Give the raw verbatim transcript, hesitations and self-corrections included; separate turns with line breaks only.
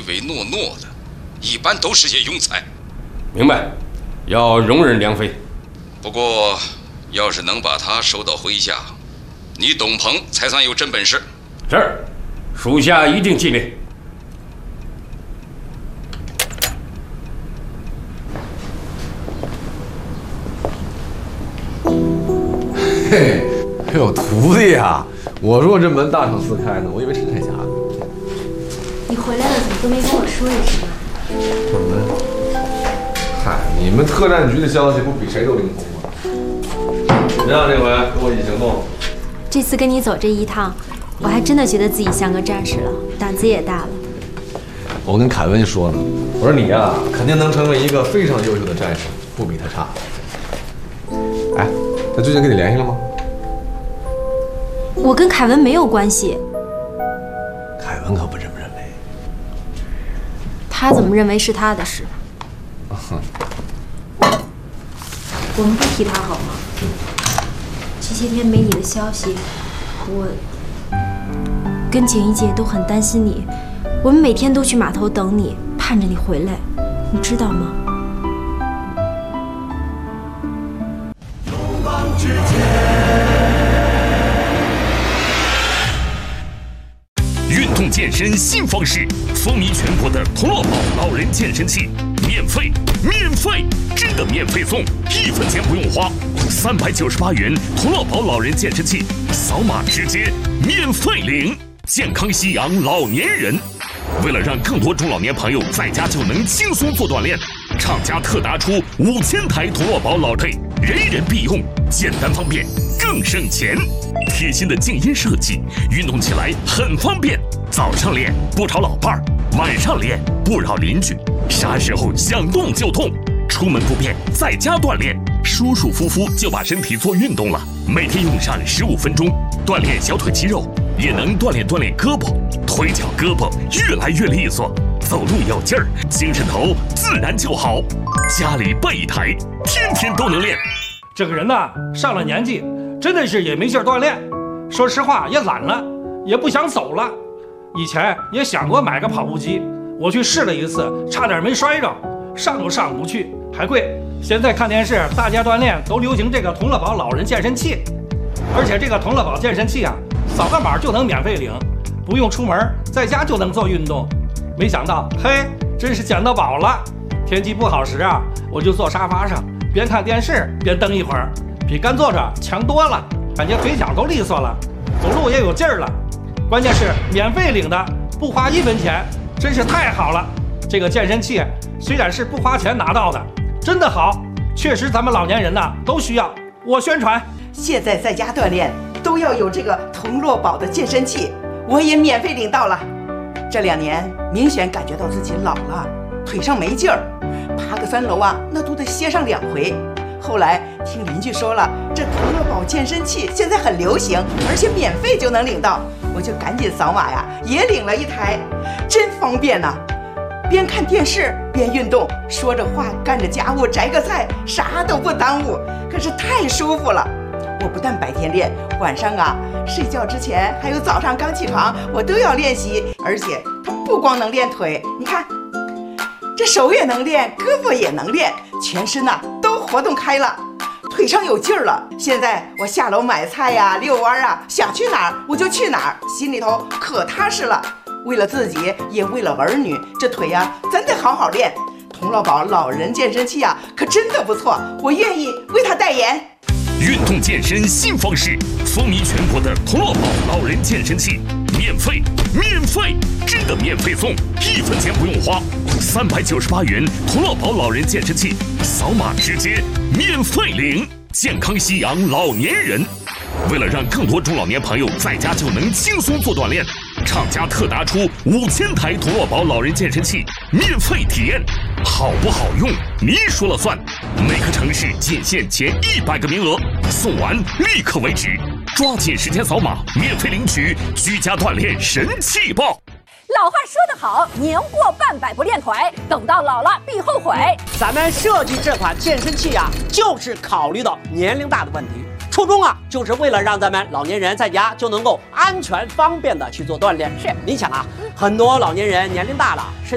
唯诺诺的，一般都是些庸才。
明白，要容忍梁飞。
不过，要是能把他收到麾下，你董鹏才算有真本事。
是，属下一定尽力。
嘿，有徒弟呀！我说这门大敞四开呢，我以为陈彩霞呢。
你回来了，怎么都没跟我说一声啊？
怎么了？嗨，你们特战局的消息不比谁都灵通吗？怎么样，这回跟我一起行动？
这次跟你走这一趟，我还真的觉得自己像个战士了，胆子也大了。
我跟凯文说呢，我说你呀，肯定能成为一个非常优秀的战士，不比他差。哎，他最近跟你联系了吗？
我跟凯文没有关系。
凯文可不这么认为。
他怎么认为是他的事。我们不提他好吗？这些天没你的消息，我跟简一姐都很担心你。我们每天都去码头等你，盼着你回来，你知道吗？
运动健身新方式，风靡全国的童乐宝老人健身器，免费，免费，真的免费送，一分钱不用花，三百九十八元童乐宝老人健身器，扫码直接免费领，健康夕阳老年人。为了让更多中老年朋友在家就能轻松做锻炼，厂家特拿出五千台童乐宝老 T， 人人必用，简单方便，更省钱。贴心的静音设计，运动起来很方便。早上练不吵老伴儿，晚上练不扰邻居，啥时候想动就动，出门不便在家锻炼，舒舒服服就把身体做运动了。每天用上十五分钟，锻炼小腿肌肉，也能锻炼锻炼胳膊、腿脚、胳膊越来越利索，走路有劲儿，精神头自然就好。家里备一台，天天都能练。
这个人呐，上了年纪，真的是也没劲儿锻炼，说实话也懒了，也不想走了。以前也想过买个跑步机，我去试了一次，差点没摔着，上都上不去，还贵。现在看电视，大家锻炼都流行这个童乐宝老人健身器，而且这个童乐宝健身器啊，扫个码就能免费领，不用出门，在家就能做运动。没想到，嘿，真是捡到宝了！天气不好时啊，我就坐沙发上，边看电视边蹬一会儿，比干坐着强多了，感觉腿脚都利索了，走路也有劲儿了。关键是免费领的，不花一分钱，真是太好了。这个健身器虽然是不花钱拿到的，真的好，确实咱们老年人呐都需要。我宣传，
现在在家锻炼都要有这个童乐宝的健身器，我也免费领到了。这两年明显感觉到自己老了，腿上没劲儿，爬个三楼啊，那都得歇上两回。后来听邻居说了，这童乐宝健身器现在很流行，而且免费就能领到，我就赶紧扫码呀，也领了一台，真方便呐、啊！边看电视边运动，说着话干着家务，摘个菜，啥都不耽误，可是太舒服了。我不但白天练，晚上啊睡觉之前还有早上刚起床，我都要练习。而且它不光能练腿，你看这手也能练，胳膊也能练，全身呐、啊、都活动开了，腿上有劲儿了。现在我下楼买菜呀、啊、遛弯啊，想去哪儿我就去哪儿，心里头可踏实了。为了自己，也为了儿女，这腿呀、啊、咱得好好练。童乐宝老人健身器啊，可真的不错，我愿意为他代言。
运动健身新方式，风靡全国的童乐宝老人健身器，免费，免费，真的免费送，一分钱不用花，三百九十八元童乐宝老人健身器，扫码直接免费领，健康夕阳老年人。为了让更多中老年朋友在家就能轻松做锻炼，厂家特拿出五千台童乐宝老人健身器，免费体验，好不好用你说了算。每个城市仅限前一百个名额，送完立刻为止，抓紧时间扫码，免费领取居家锻炼神器包。
老话说得好，年过半百不练腿，等到老了必后悔。
咱们设计这款健身器啊，就是考虑到年龄大的问题。初衷啊，就是为了让咱们老年人在家就能够安全方便的去做锻炼。
是，
你想啊，很多老年人年龄大了，身